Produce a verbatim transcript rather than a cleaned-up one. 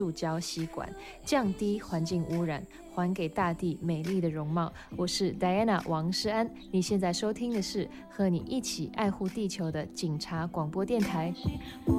塑胶吸管，降低环境污染，还给大地美丽的容貌。我是 Diana 王诗安，你现在收听的是和你一起爱护地球的警察广播电台。